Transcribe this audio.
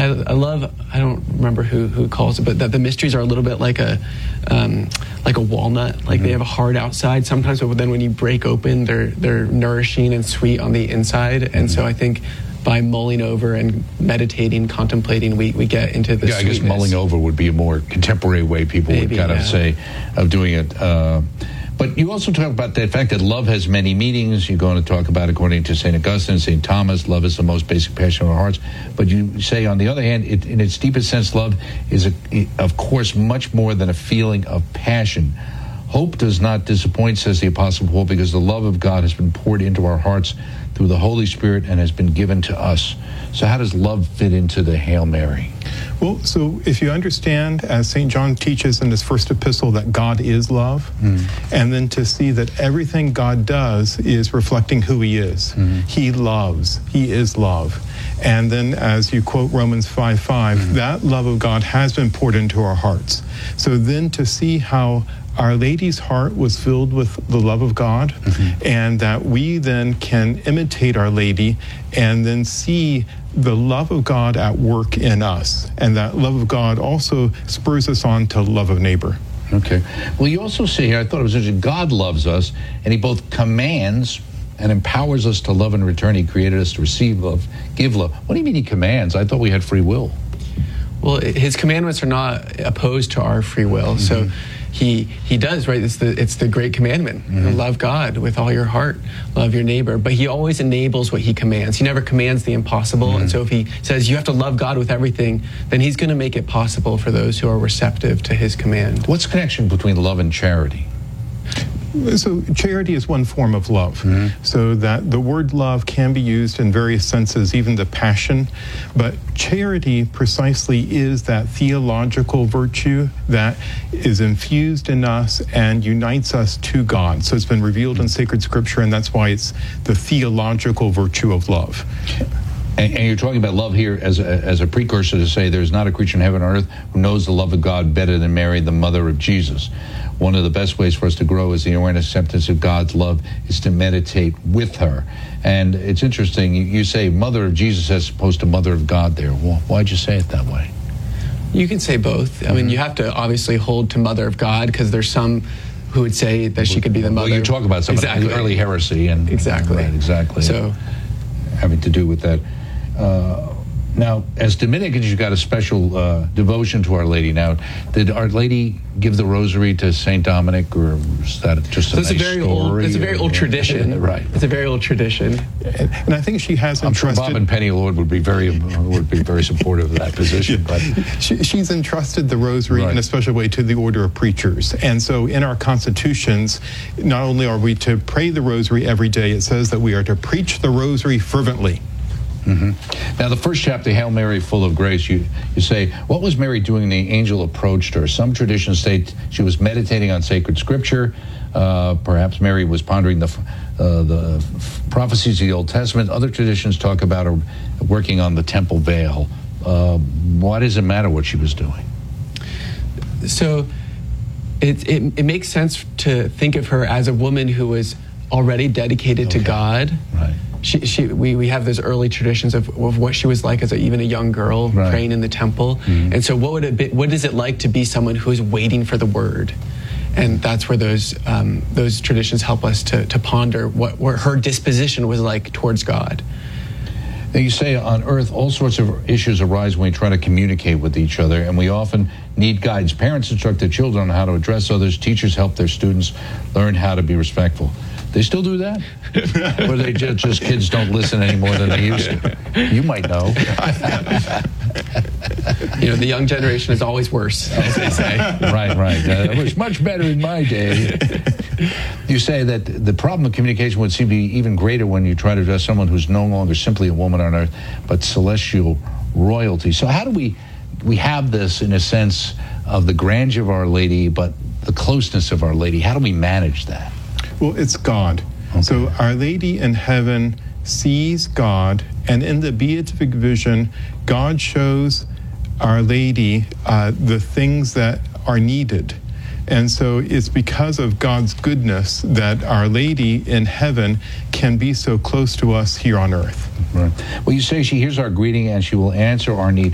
I love, I don't remember who calls it, but that the mysteries are a little bit like a walnut. Like they have a hard outside sometimes, but then when you break open, they're nourishing and sweet on the inside. And so I think by mulling over and meditating, contemplating, we get into the sweetness. I guess mulling over would be a more contemporary way people would kind of say of doing it. But you also talk about the fact that love has many meanings. You're going to talk about, according to St. Augustine, St. Thomas, love is the most basic passion of our hearts. But you say, on the other hand, in its deepest sense, love is, of course, much more than a feeling of passion. Hope does not disappoint, says the Apostle Paul, because the love of God has been poured into our hearts through the Holy Spirit and has been given to us. So how does love fit into the Hail Mary? Well, so if you understand, as St. John teaches in his first epistle, that God is love, and then to see that everything God does is reflecting who he is. He loves. He is love. And then as you quote Romans 5:5, that love of God has been poured into our hearts. So then to see how Our Lady's heart was filled with the love of God, and that we then can imitate Our Lady and then see the love of God at work in us. And that love of God also spurs us on to love of neighbor. Okay. Well, you also say here, I thought it was interesting, God loves us, and he both commands and empowers us to love in return. He created us to receive love, give love. What do you mean he commands? I thought we had free will. Well, his commandments are not opposed to our free will. So he does, right? It's the great commandment. Love God with all your heart, love your neighbor. But he always enables what he commands. He never commands the impossible. And so if he says you have to love God with everything, then he's going to make it possible for those who are receptive to his command. What's the connection between love and charity? So charity is one form of love. So that the word love can be used in various senses, even the passion. But charity precisely is that theological virtue that is infused in us and unites us to God. So it's been revealed in sacred scripture, and that's why it's the theological virtue of love. And you're talking about love here as a precursor to say there's not a creature in heaven or earth who knows the love of God better than Mary, the mother of Jesus. One of the best ways for us to grow is the awareness acceptance of God's love is to meditate with her. And it's interesting, you say mother of Jesus as opposed to mother of God there. Well, why'd you say it that way? You can say both. I mean, you have to obviously hold to mother of God, because there's some who would say that she could be the mother. Well, you talk about some of the early heresy. And Exactly. Right, exactly. So, having to do with that. Now, as Dominicans, you've got a special devotion to Our Lady. Now, did Our Lady give the rosary to St. Dominic, or is that just a nice story? It's a very old tradition. Right. It's a very old tradition. And I think she has entrusted... I'm sure Bob and Penny Lord would be very supportive of that position. But she's entrusted the rosary in a special way to the order of preachers. And so in our constitutions, not only are we to pray the rosary every day, it says that we are to preach the rosary fervently. Now, the first chapter, Hail Mary, full of grace, you say, what was Mary doing? The angel approached her. Some traditions state she was meditating on sacred scripture. Perhaps Mary was pondering the prophecies of the Old Testament. Other traditions talk about her working on the temple veil. Why does it matter what she was doing? So it makes sense to think of her as a woman who was already dedicated to God. Right. We have those early traditions of what she was like as even a young girl praying in the temple. And so what is it like to be someone who is waiting for the word? And that's where those traditions help us to ponder what her disposition was like towards God. Now, you say on earth all sorts of issues arise when we try to communicate with each other, and we often need guidance. Parents instruct their children on how to address others. Teachers help their students learn how to be respectful. They still do that? Or they just kids don't listen any more than they used to? You might know. The young generation is always worse, as they say. Right. It was much better in my day. You say that the problem of communication would seem to be even greater when you try to address someone who's no longer simply a woman on earth, but celestial royalty. So how do we have this in a sense of the grandeur of Our Lady, but the closeness of Our Lady? How do we manage that? Well, it's God. Okay. So Our Lady in heaven sees God, and in the beatific vision, God shows Our Lady the things that are needed. And so it's because of God's goodness that Our Lady in heaven can be so close to us here on earth. Right. Well, you say she hears our greeting and she will answer our need.